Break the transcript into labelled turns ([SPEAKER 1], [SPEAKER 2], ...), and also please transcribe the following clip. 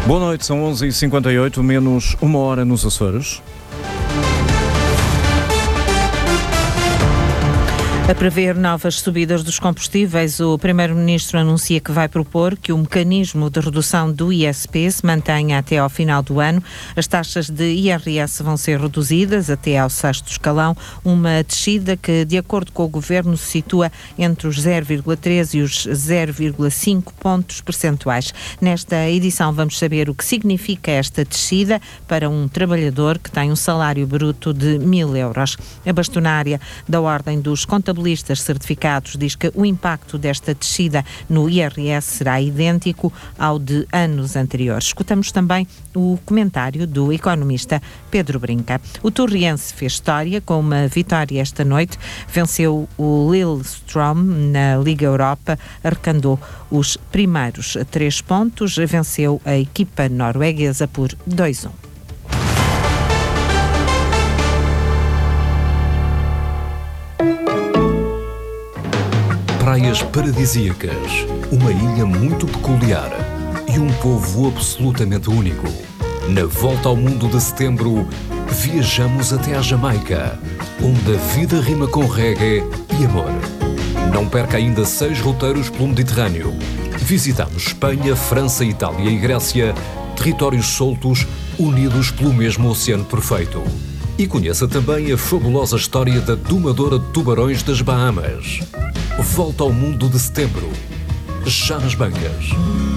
[SPEAKER 1] Boa noite, são 11h58, menos uma hora nos Açores.
[SPEAKER 2] A prever novas subidas dos combustíveis, o Primeiro-Ministro anuncia que vai propor que o mecanismo de redução do ISP se mantenha até ao final do ano. As taxas de IRS vão ser reduzidas até ao 6º escalão, uma descida que, de acordo com o Governo, se situa entre os 0,3 e os 0,5 pontos percentuais. Nesta edição vamos saber o que significa esta descida para um trabalhador que tem um salário bruto de 1.000 euros. A bastonária da Ordem dos Contabilistas certificados diz que o impacto desta descida no IRS será idêntico ao de anos anteriores. Escutamos também o comentário do economista Pedro Brinca. O Torriense fez história com uma vitória esta noite, venceu o Lillestrøm na Liga Europa, arrecadou os primeiros 3 pontos, venceu a equipa norueguesa por 2-1.
[SPEAKER 3] Praias paradisíacas, uma ilha muito peculiar e um povo absolutamente único. Na Volta ao Mundo de Setembro, viajamos até à Jamaica, onde a vida rima com reggae e amor. Não perca ainda 6 roteiros pelo Mediterrâneo. Visitamos Espanha, França, Itália e Grécia, territórios soltos unidos pelo mesmo oceano perfeito. E conheça também a fabulosa história da domadora de tubarões das Bahamas. Volta ao Mundo de Setembro, já nas bancas.